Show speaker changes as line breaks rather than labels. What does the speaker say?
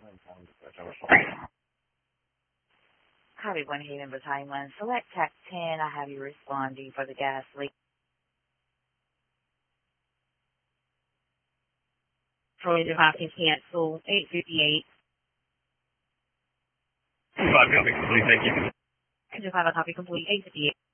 Copy 1 Haven Battalion 1. Select TAC 10. I have you responding for the gas leak.
Troy Devontae cancel 858.
5 copy complete, thank you.
25 copy complete 858.